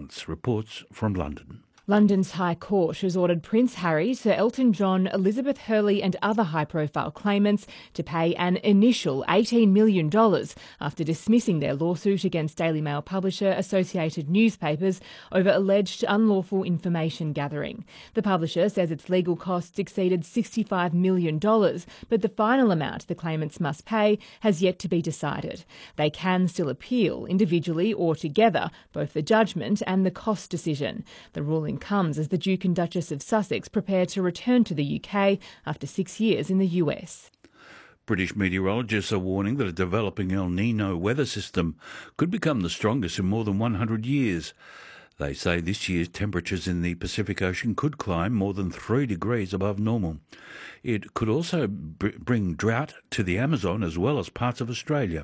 months. Reports from London. London's High Court has ordered Prince Harry, Sir Elton John, Elizabeth Hurley and other high-profile claimants to pay an initial $18 million after dismissing their lawsuit against Daily Mail publisher Associated Newspapers over alleged unlawful information gathering. The publisher says its legal costs exceeded $65 million, but the final amount the claimants must pay has yet to be decided. They can still appeal, individually or together, both the judgment and the cost decision. The ruling comes as the Duke and Duchess of Sussex prepare to return to the UK after 6 years in the US. British meteorologists are warning that a developing El Nino weather system could become the strongest in more than 100 years. They say this year's temperatures in the Pacific Ocean could climb more than 3 degrees above normal. It could also bring drought to the Amazon as well as parts of Australia.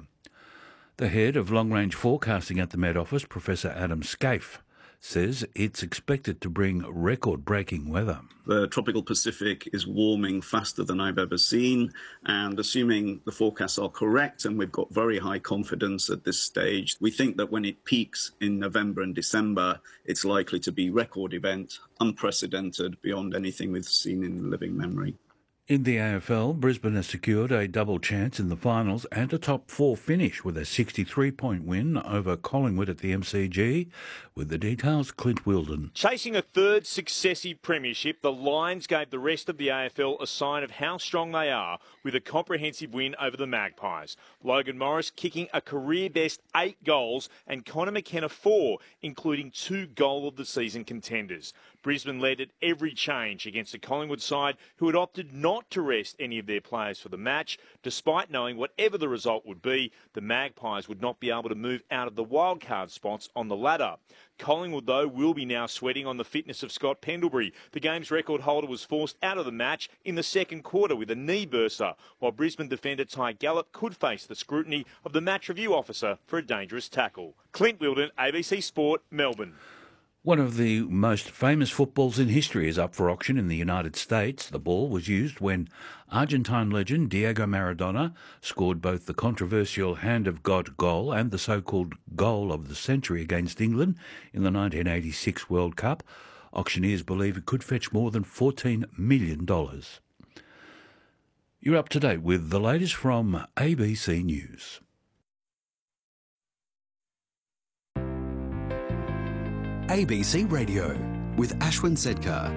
The head of long-range forecasting at the Met Office, Professor Adam Scaife, says it's expected to bring record-breaking weather. The tropical Pacific is warming faster than I've ever seen, and assuming the forecasts are correct, and we've got very high confidence at this stage, we think that when it peaks in November and December, it's likely to be record event, unprecedented beyond anything we've seen in living memory. In the AFL, Brisbane has secured a double chance in the finals and a top four finish with a 63-point win over Collingwood at the MCG. With the details, Clint Wilden. Chasing a third successive premiership, the Lions gave the rest of the AFL a sign of how strong they are with a comprehensive win over the Magpies. Logan Morris kicking a career-best 8 goals and Connor McKenna 4, including 2 goal-of-the-season contenders. Brisbane led at every change against the Collingwood side, who had opted not to rest any of their players for the match. Despite knowing whatever the result would be, the Magpies would not be able to move out of the wildcard spots on the ladder. Collingwood, though, will be now sweating on the fitness of Scott Pendlebury. The game's record holder was forced out of the match in the second quarter with a knee burster, while Brisbane defender Ty Gallop could face the scrutiny of the match review officer for a dangerous tackle. Clint Wilden, ABC Sport, Melbourne. One of the most famous footballs in history is up for auction in the United States. The ball was used when Argentine legend Diego Maradona scored both the controversial Hand of God goal and the so-called goal of the century against England in the 1986 World Cup. Auctioneers believe it could fetch more than $14 million. You're up to date with the latest from ABC News. ABC Radio with Ashwin Sedkar.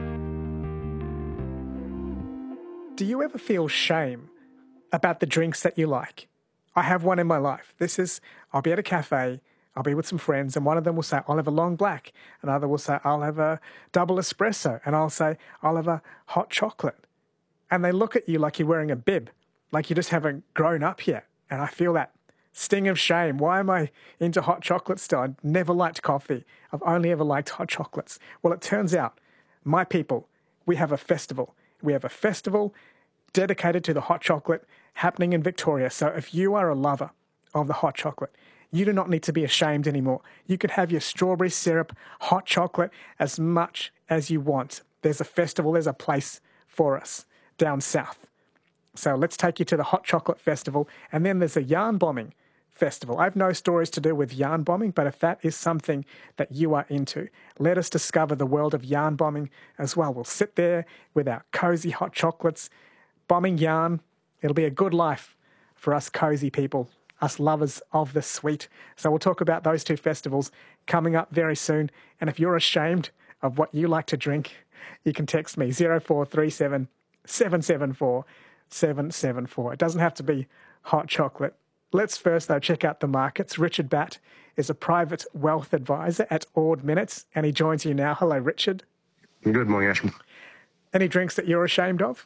Do you ever feel shame about the drinks that you like? I have one in my life. I'll be at a cafe, I'll be with some friends, and one of them will say, I'll have a long black. Another will say, I'll have a double espresso. And I'll say, I'll have a hot chocolate. And they look at you like you're wearing a bib, like you just haven't grown up yet. And I feel that sting of shame. Why am I into hot chocolate still? I never liked coffee. I've only ever liked hot chocolates. Well, it turns out, my people, we have a festival. We have a festival dedicated to the hot chocolate happening in Victoria. So if you are a lover of the hot chocolate, you do not need to be ashamed anymore. You can have your strawberry syrup hot chocolate as much as you want. There's a festival, there's a place for us down south. So let's take you to the Hot Chocolate Festival. And then there's a yarn bombing festival. I have no stories to do with yarn bombing, but if that is something that you are into, let us discover the world of yarn bombing as well. We'll sit there with our cozy hot chocolates, bombing yarn. It'll be a good life for us cozy people, us lovers of the sweet. So we'll talk about those two festivals coming up very soon. And if you're ashamed of what you like to drink, you can text me 0437 774 774. It doesn't have to be hot chocolate. Let's first, though, check out the markets. Richard Batt is a private wealth advisor at Ord Minnett, and he joins you now. Hello, Richard. Good morning, Ashman. Any drinks that you're ashamed of?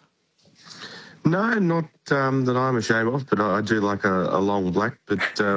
No, not that I'm ashamed of, but I do like a long black, but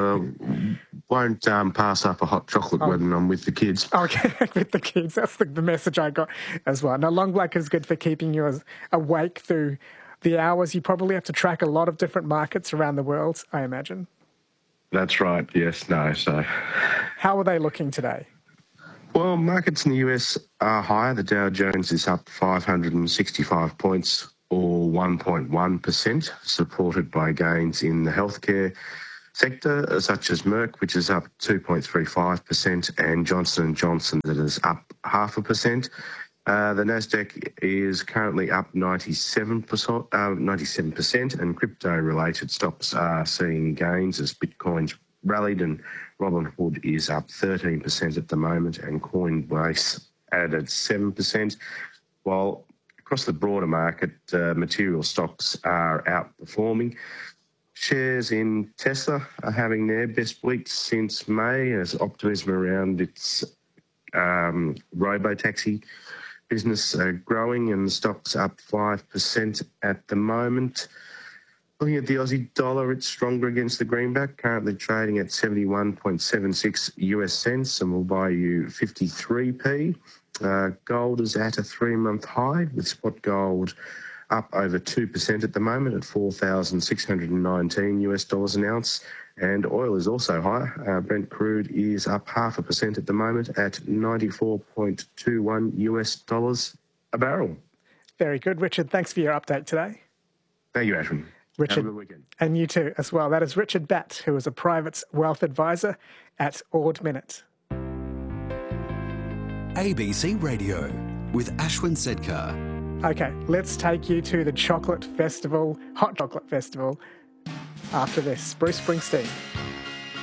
won't pass up a hot chocolate when I'm with the kids. Okay, with the kids. That's the message I got as well. Now, long black is good for keeping you awake through the hours. You probably have to track a lot of different markets around the world, I imagine. That's right, yes, no, so. How are they looking today? Well, markets in the US are higher. The Dow Jones is up 565 points or 1.1%, supported by gains in the healthcare, sector, such as Merck, which is up 2.35%, and Johnson & Johnson, that is up 0.5%. The Nasdaq is currently up 97%, and crypto-related stocks are seeing gains as Bitcoin's rallied, and Robinhood is up 13% at the moment, and Coinbase added 7%, while across the broader market, material stocks are outperforming. Shares in Tesla are having their best week since May, as optimism around its robo-taxi business growing, and the stock's up 5% at the moment. Looking at the Aussie dollar, it's stronger against the greenback, currently trading at 71.76 US cents, and will buy you 53p. Gold is at a 3-month high, with spot gold up over 2% at the moment at $4,619 US dollars an ounce. And oil is also higher. Brent crude is up 0.5% at the moment at $94.21 US dollars a barrel. Very good, Richard. Thanks for your update today. Thank you, Ashwin. Richard, have a good weekend. And you too as well. That is Richard Batt, who is a private wealth advisor at Ord Minnett. ABC Radio with Ashwin Sedkar. Okay, let's take you to the chocolate festival, Hot Chocolate Festival, after this. Bruce Springsteen.